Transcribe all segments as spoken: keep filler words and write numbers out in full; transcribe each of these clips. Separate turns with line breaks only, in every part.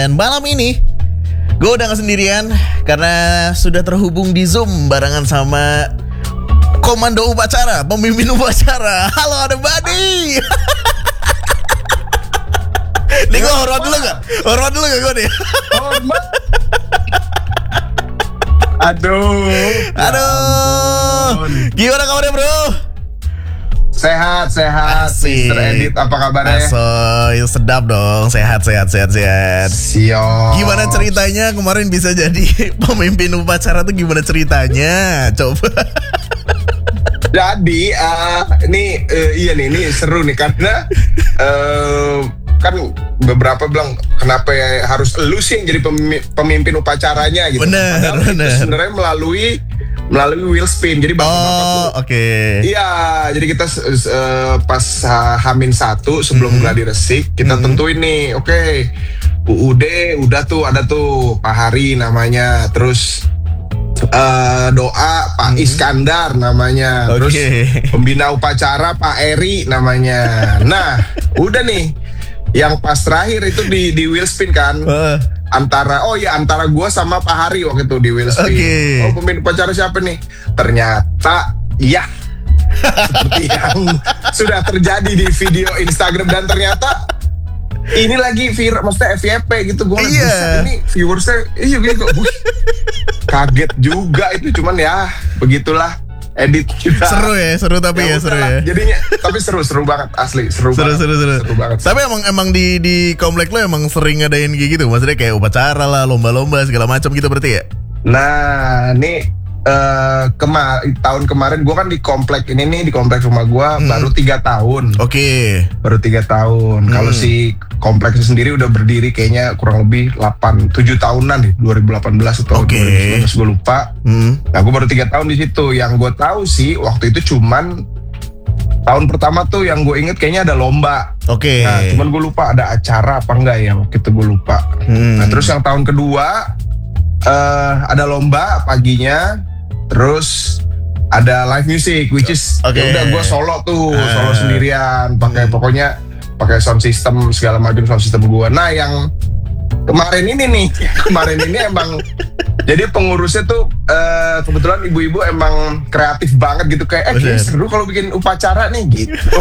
Dan malam ini gue udah gak sendirian karena sudah terhubung di Zoom barengan sama komando upacara, pemimpin upacara. Halo, ada Badi. Nih gue hormat dulu gak? Hormat dulu gak gue nih?
Hormat. Aduh.
Aduh. Gimana kabarnya bro?
Sehat, sehat. mister Edit, apa kabarnya?
Asoy, sedap dong. Sehat, sehat, sehat, sehat.
Siap.
Gimana ceritanya kemarin bisa jadi pemimpin upacara tuh gimana ceritanya? Coba.
Jadi, uh, ini uh, iya nih, ini seru nih karena uh, kan beberapa bilang kenapa ya harus elu sih yang jadi pemimpin upacaranya gitu.
Bener,
Padahal
bener.
itu sebenarnya melalui melalui wheel spin. Jadi bapak-bapak
Oh,
tuh.
oke. Okay.
Iya, jadi kita uh, pas uh, Hamin satu sebelum
Mm-hmm.
gladi resik kita
Mm-hmm.
tentuin nih, oke, okay, U U D udah tuh ada tuh Pak Hari namanya, terus uh, doa Pak
Mm-hmm.
Iskandar namanya,
Oke.
terus pembina upacara Pak Eri namanya. Nah, udah nih, yang pas terakhir itu di di wheel spin kan.
Uh.
Antara oh ya antara gua sama Pak Hari waktu itu di wheel spin.
Okay.
Oh, pemimpin upacara siapa nih? Ternyata ya seperti yang sudah terjadi di video Instagram, dan ternyata ini lagi viral, maksudnya F Y P gitu. Gua liat,
Iya.
"Buset, ini viewersnya iya gitu." Wih, kaget juga itu, cuman ya begitulah edit kita.
Seru ya, seru tapi ya,
Ya
seru
udahlah,
ya.
jadinya tapi seru seru banget, asli seru,
Seru,
banget.
seru, seru.
Seru banget.
Tapi emang emang di di komplek lo emang sering ngadain kayak gitu, maksudnya kayak upacara lah, lomba-lomba segala macam gitu berarti ya?
Nah, ini uh, kema tahun kemarin gue kan di komplek ini nih, di komplek rumah gue
Hmm.
baru tiga tahun.
Oke.
Baru tiga tahun.
Hmm.
Kalau si kompleksnya sendiri udah berdiri kayaknya kurang lebih delapan tujuh tahunan nih, dua ribu delapan belas atau
Oke.
dua ribu sembilan belas gue lupa.
Hmm.
Nah, gue baru tiga tahun di situ. Yang gue tahu sih waktu itu cuman tahun pertama tuh yang gue inget kayaknya ada lomba.
Oke.
Nah, cuman gue lupa ada acara apa enggak ya waktu itu, gue lupa.
Hmm.
Nah, terus yang tahun kedua eh ada lomba paginya, terus ada live music, which is
Oke.
ya udah gue solo tuh,
Ah.
solo sendirian, pakai
Hmm.
pokoknya pakai sound system segala macam sound system gue. Nah, yang kemarin ini nih, kemarin ini emang jadi pengurusnya tuh eh, kebetulan ibu-ibu emang kreatif banget gitu, kayak eh kayaknya
Bener.
seru kalau bikin upacara nih gitu.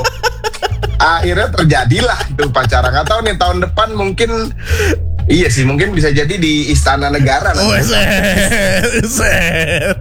Akhirnya terjadilah itu upacara. Nggak tahu nih tahun depan mungkin. Iya sih, mungkin bisa jadi di Istana Negara
Oh,
nanti.
set, set.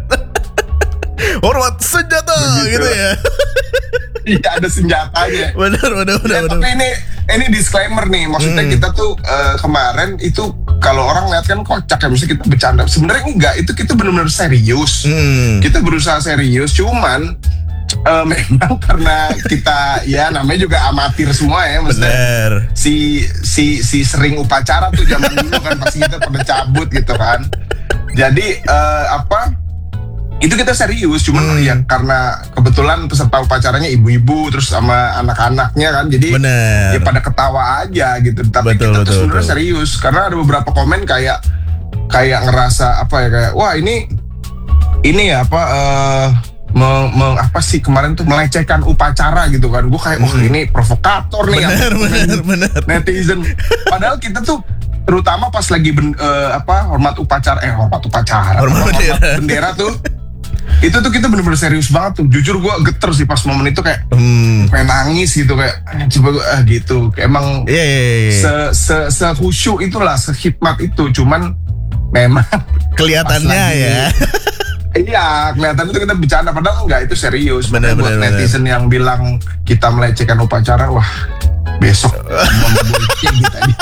Hormat senjata
Begitu.
gitu ya.
Iya, ada senjatanya.
Benar, benar, benar,
Ya,
benar.
tapi ini ini disclaimer nih, maksudnya
Hmm.
kita tuh eh, kemarin itu kalau orang lihat kan kocak ya, mesti kita bercanda. Sebenarnya enggak, itu kita benar-benar serius.
Hmm.
Kita berusaha serius, cuman eh, memang karena kita ya namanya juga amatir semua ya, maksudnya
Benar.
si si si sering upacara tuh zaman dulu kan pasti kita pada cabut gitu kan. Jadi eh, apa? Itu kita serius, cuman
Hmm.
ya karena kebetulan peserta upacaranya ibu-ibu terus sama anak-anaknya kan, jadi
Benar.
ya pada ketawa aja gitu. Tapi
Betul,
kita
betul,
tuh sebenarnya
betul.
serius karena ada beberapa komen kayak kayak ngerasa apa ya, kayak wah ini ini ya apa eh me- me- apa sih kemarin tuh melecehkan upacara gitu kan. Gue kayak wah
Hmm.
ini provokator nih
Benar,
yang
benar, benar.
netizen. Padahal kita tuh terutama pas lagi ben, eh, apa hormat upacara eh hormat upacara
Hormat bendera.
bendera tuh itu tuh kita bener-bener serius banget tuh. Jujur gue geter sih pas momen itu, kayak
Hmm.
pengen nangis gitu, kayak "Ah, coba gue ah, gitu. Kayak emang
Iya, iya, iya.
se se se khusyuk itulah, sehikmat itu. Cuman memang
Kelihatannya
pas lagi-
ya.
iya, kelihatan itu kita bercanda, padahal enggak, itu serius.
Bener,
Makanya buat
bener, bener.
netizen yang bilang kita melecehkan upacara, wah besok mau ngebucin kita nih.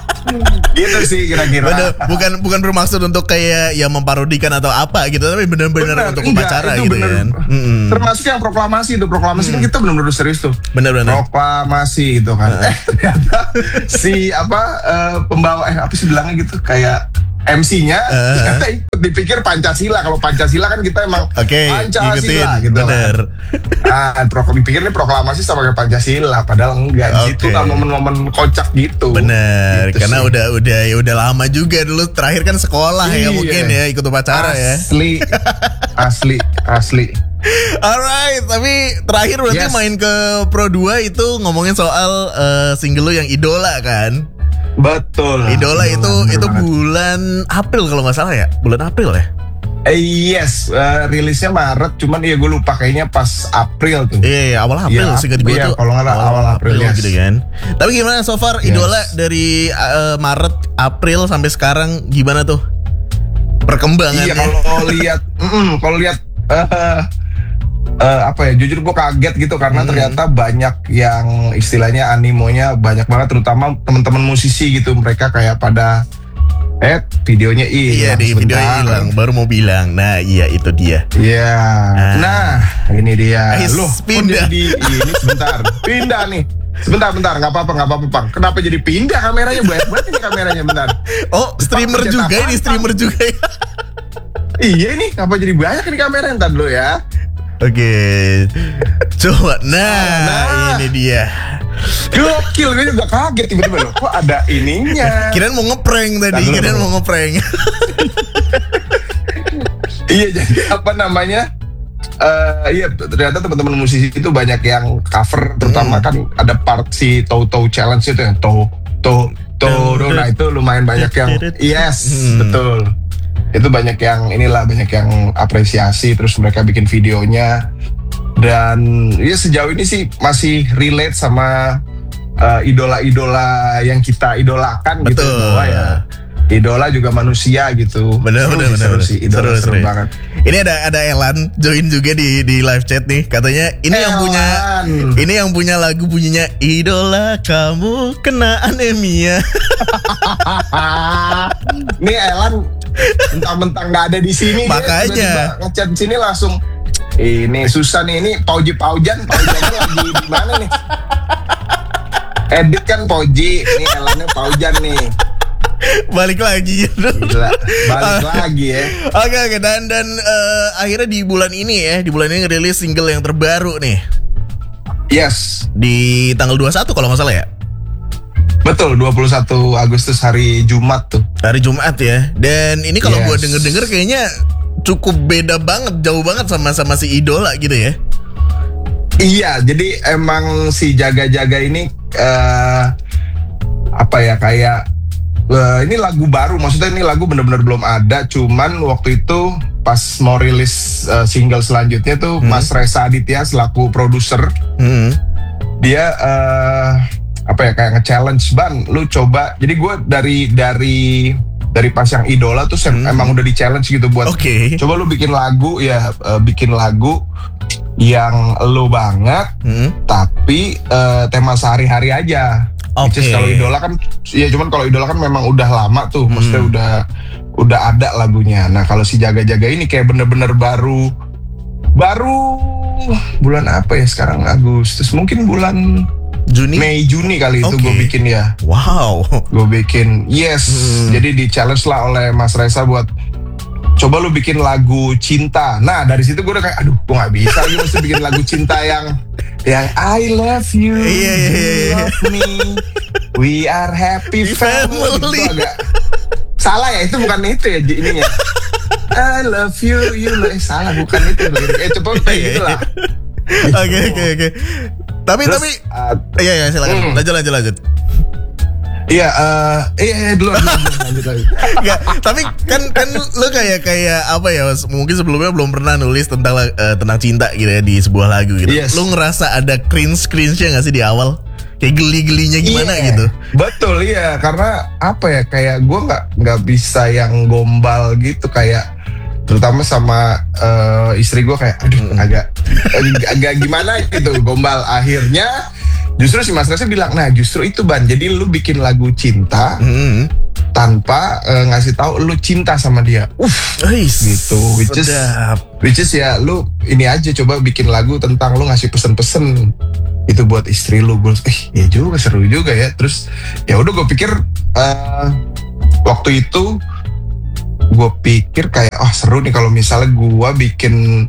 Gitu sih kira-kira.
Bener, bukan bukan bermaksud untuk kayak ya memparodikan atau apa gitu, tapi benar-benar
Bener,
untuk
enggak,
upacara
itu
gitu
bener.
kan. Mm-mm.
Termasuk yang proklamasi itu, proklamasi kan kita benar-benar serius tuh.
Bener-bener.
Proklamasi itu kan. Eh ternyata si apa eh, pembawa eh apa sih bilangnya gitu, kayak M C-nya
Uh.
ternyata ikut dipikir Pancasila. Kalau Pancasila kan kita emang
Oke,
Pancasila
ikutin.
gitu
Bener.
kan. Ah, pro, dipikir ini proklamasi sama kayak Pancasila, padahal enggak.
Oke.
Itu kan momen-momen kocak gitu.
Bener,
Gitu
karena
sih.
udah udah ya udah lama juga dulu, terakhir kan sekolah ya
Iya.
mungkin ya ikut upacara ya.
Asli, asli, asli.
Alright, tapi terakhir berarti
Yes.
main ke Pro dua itu ngomongin soal eh, single lu yang Idola kan?
Betul.
Idola itu
bener
itu
banget.
bulan April kalau nggak salah ya, bulan April ya.
Eh, yes, uh, rilisnya Maret, cuman ya gue lupa kayaknya pas April tuh.
Iya, iya, awal April
Iya,
sih gue
iya,
tuh.
kalau nggak salah awal April, yes.
gitu kan. Tapi gimana so far
Yes.
Idola dari uh, Maret, April sampai sekarang gimana tuh perkembangannya?
Iya, kalau lihat, mm, kalau lihat uh, uh, apa ya? Jujur gue kaget gitu karena
Hmm.
ternyata banyak yang istilahnya animonya banyak banget, terutama teman-teman musisi gitu. Mereka kayak pada eh videonya
Iya,
hilang
di video
sebentar.
hilang, baru mau bilang. Nah, iya itu dia.
Iya. Nah, ini dia.
Ais,
Loh, kok
pindah.
jadi ini sebentar. Pindah nih. Sebentar, bentar, nggak apa-apa, nggak apa-apa, Bang. Kenapa jadi pindah kameranya? Banyak banget ini kameranya, bentar.
Oh, streamer
Jepang,
juga
Jepang.
ini, streamer juga ya.
Iya nih, kenapa jadi banyak ini kameranya? Ntar dulu ya.
Oke. Coba. Nah,
Nah.
ini dia.
Gokil, gue juga kaget tiba-tiba loh. Kok ada ininya?
Kirain mau ngeprank tadi,
Tahan dulu.
kirain mau ngeprank.
Iya, jadi apa namanya? Eh iya, ternyata teman-teman musisi itu banyak yang cover, terutama
Hmm.
kan ada part si Toto Challenge itu yang To To To, nah itu lumayan banyak yang yes,
Hmm.
betul. Itu banyak yang inilah, banyak yang apresiasi, terus mereka bikin videonya. Dan ya sejauh ini sih masih relate sama eh, idola-idola yang kita idolakan gitu,
Betul.
bahwa ya idola juga manusia gitu.
Bener,
Seru
bener,
sih,
bener,
seru
bener.
sih, idola
Seru,
seru,
seru.
banget.
Ini ada ada Elan join juga di di live chat nih. Katanya ini yang punya
Elan.
ini yang punya lagu bunyinya Idola kamu kena anemia.
Nih Elan mentang-mentang nggak ada di sini, dia
Makanya.
tiba-tiba ngechat di sini langsung. Ini susah nih, ini Pauji Paujan, Paujannya lagi di mana nih? Edit kan Pauji, ini Elannya Paujan nih.
Balik lagi gitu.
Gila, balik lagi ya.
Oke oke dan dan eh, akhirnya di bulan ini ya, di bulan ini ngerilis single yang terbaru nih
Yes,
di tanggal dua puluh satu kalau nggak salah ya.
betul, dua puluh satu Agustus hari Jumat tuh.
Hari Jumat ya. Dan ini kalau
Yes.
gua denger-denger kayaknya cukup beda banget, jauh banget sama sama si Idola gitu ya.
Iya, jadi emang si Jaga-Jaga ini eh apa ya, kayak eh, ini lagu baru, maksudnya ini lagu bener-bener belum ada, cuman waktu itu pas mau rilis eh, single selanjutnya tuh
Hmm.
Mas Reza Aditya selaku produser,
Hmm.
dia eh apa ya, kayak nge-challenge, Ban, lu coba. Jadi gue dari dari dari pas yang Idola tuh sem-
Hmm.
emang udah di-challenge gitu buat
Oke.
coba lu bikin lagu ya, eh, bikin lagu yang lu banget
Hmm.
tapi eh, tema sehari-hari aja. Which is
Oke.
kalau Idola kan, ya cuman kalau Idola kan memang udah lama tuh,
Hmm.
maksudnya udah udah ada lagunya. Nah kalau si Jaga-Jaga ini kayak bener-bener baru baru bulan apa ya sekarang, Agustus, mungkin bulan
Juni.
Mei Juni kali itu
Oke.
gue bikin ya,
Wow.
gue bikin yes.
Hmm.
Jadi di challenge lah oleh Mas Reza buat coba lu bikin lagu cinta. Nah dari situ gue udah kayak aduh gue nggak bisa lagi, mesti bikin lagu cinta yang yang I love you,
Iya, iya, iya,
you
iya.
love me, we are happy family.
Family.
Itu agak salah ya, itu bukan itu ya ininya. I love you, you love, eh, salah, bukan itu lirik. Eh coba kayak gitu lah.
Oke oke oke. Tapi
Terus,
tapi
uh,
iya iya silakan.
Hmm.
Lanjut lanjut lanjut.
iya, eh, iya, iya, dulu, dulu, dulu, lanjut lagi.
Enggak, tapi kan kan lu kayak kayak apa ya? Mungkin sebelumnya belum pernah nulis tentang eh, tentang cinta gitu ya di sebuah lagu gitu.
Yes.
Lu ngerasa ada cringe-cringe-nya enggak sih di awal? Kayak geli-gelinya gimana
Iya,
gitu?
betul, iya, karena apa ya, kayak gue nggak nggak bisa yang gombal gitu, kayak terutama sama eh, istri gue kayak aduh agak agak gimana gitu gombal. Akhirnya justru si Mas Reza bilang, nah justru itu Ban, jadi lu bikin lagu cinta
Hmm.
tanpa eh, ngasih tahu lu cinta sama dia. Uff,
Ais,
gitu, which is
sedap.
which is ya lu ini aja, coba bikin lagu tentang lu ngasih pesen-pesen itu buat istri lu. Gue eh ya juga, seru juga ya. Terus ya udah gue pikir eh, waktu itu gue pikir kayak oh seru nih kalau misalnya gue bikin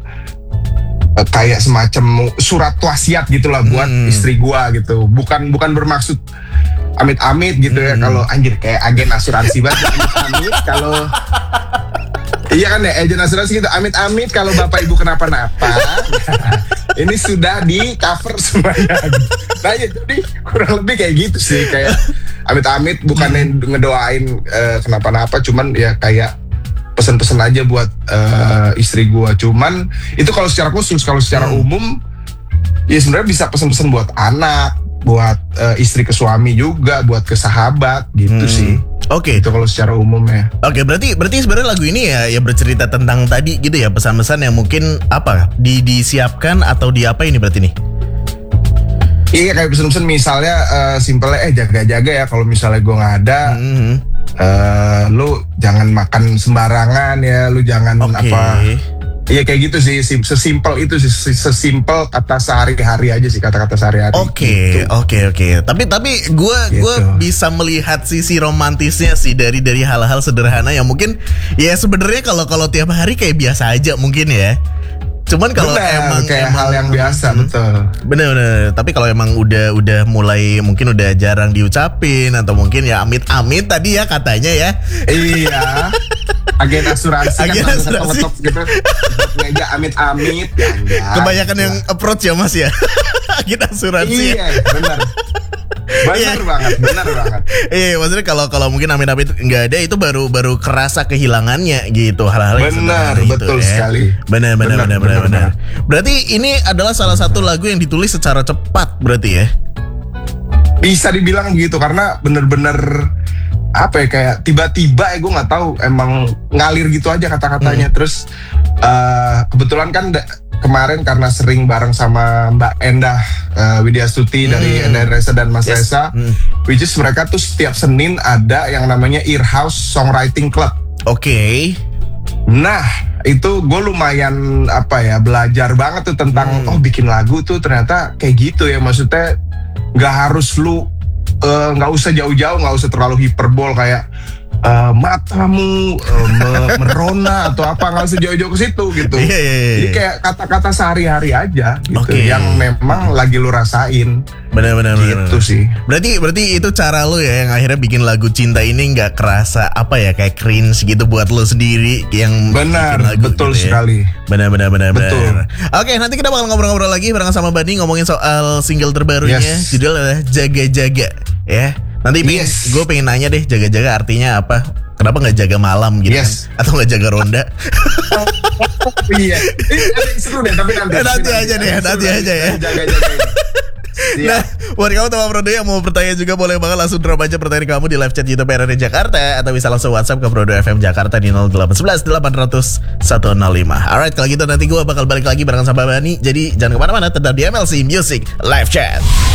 eh, kayak semacam surat wasiat gitulah buat
Hmm.
istri gue gitu. Bukan bukan bermaksud amit-amit gitu ya,
Hmm.
kalau anjir kayak agen asuransi banget amit-amit kalau iya kan ya, agen asuransi gitu, amit-amit kalau bapak ibu kenapa-napa. Ini sudah di cover semuanya. Nah ya, jadi kurang lebih kayak gitu sih, kayak amit-amit bukannya ngedoain eh, kenapa-napa, cuman ya kayak pesan-pesan aja buat eh, istri gue. Cuman itu kalau secara khusus, kalau secara
Hmm.
umum ya sebenarnya bisa pesan-pesan buat anak, buat eh, istri ke suami juga, buat ke sahabat gitu
Hmm.
sih.
Oke.
Itu kalau secara umum ya.
Oke, berarti berarti sebenarnya lagu ini ya ya bercerita tentang tadi gitu ya, pesan-pesan yang mungkin apa di disiapkan atau di apa ini berarti nih?
Iya, kayak pesan-pesan misalnya eh, simpelnya eh jaga-jaga ya kalau misalnya gue nggak ada,
Mhm.
eh, lu jangan makan sembarangan ya, lu jangan
Oke.
apa. Iya kayak gitu sih, sim- sesimpel itu sih, ses- sesimpel kata sehari-hari aja sih, kata-kata sehari-hari.
Oke,
gitu.
oke, oke. Tapi tapi gue gue
Gitu.
bisa melihat sisi romantisnya sih dari dari hal-hal sederhana yang mungkin ya sebenarnya kalau kalau tiap hari kayak biasa aja mungkin ya. Cuman kalau
Bener,
emang
kayak
emang-
hal yang biasa,
Hmm.
betul.
Bener-bener. Tapi kalau emang udah udah mulai mungkin udah jarang diucapin atau mungkin ya amit-amit tadi ya katanya ya.
Iya. Agen asuransi
Agen
kan langsung
asuransi.
ngetop gitu. Ngetop meja amit-amit. Ya, enggak.
Kebanyakan yang approach ya Mas ya. Kita asuransi. ya.
Iya, benar. Benar
Iya.
banget, benar banget.
Iya, maksudnya kalau kalau mungkin amit-amit nggak ada itu baru baru kerasa kehilangannya gitu hal-hal yang
Benar,
sederhana
betul
ya.
sekali.
Benar, benar, benar,
Benar,
benar,
benar,
benar. Berarti ini adalah salah satu lagu yang ditulis secara cepat berarti ya?
Bisa dibilang gitu karena bener-bener apa ya, kayak tiba-tiba ya gue nggak tahu, emang ngalir gitu aja kata-katanya. Terus eh, kebetulan kan da- kemarin karena sering bareng sama Mbak Endah eh, Widya Stuti dari
Hmm.
Endah Reza dan Mas
Yes.
Reza,
Hmm.
which is mereka tuh setiap Senin ada yang namanya Earhouse Songwriting Club.
Oke.
Nah, itu gue lumayan apa ya, belajar banget tuh tentang
Hmm.
oh bikin lagu tuh ternyata kayak gitu ya. Maksudnya nggak harus lu eh, nggak usah jauh-jauh, nggak usah terlalu hiperbol kayak eh, matamu eh, me- merona atau apa, nggak usah jauh-jauh ke situ gitu.
Iya, iya, iya.
Jadi kayak kata-kata sehari-hari aja gitu,
Oke.
yang memang lagi lu rasain
Benar, benar, benar.
gitu
benar.
sih.
Berarti berarti itu cara lu ya yang akhirnya bikin lagu cinta ini nggak kerasa apa ya kayak cringe gitu buat lu sendiri yang
Benar,
bikin lagu
betul
gitu ya.
sekali.
Benar, benar, benar,
Betul.
benar. Oke, nanti kita bakal ngobrol-ngobrol lagi bareng sama Bani ngomongin soal single terbarunya.
Yes.
Judulnya adalah Jaga-Jaga ya. Nanti pengen,
Yes.
gue pengen nanya deh jaga-jaga artinya apa? Kenapa nggak jaga malam gitu
Yes.
kan? Atau nggak jaga ronda?
Iya, ini ada yang seru deh, tapi nanti.
Eh, nanti
tapi
aja deh,
Ada yang
nanti
seru
aja ya.
Jaga-jaga ini. Siap.
Nah, buat kamu teman Prodo yang mau bertanya juga boleh banget langsung drop aja pertanyaan kamu di live chat YouTube R R D Jakarta atau bisa langsung WhatsApp ke Prodo F M Jakarta di nol delapan satu satu delapan nol nol satu nol lima. Alright, kalau gitu nanti gue bakal balik lagi bareng sama Bani. Jadi jangan kemana-mana, tetap di M L C Music Live Chat.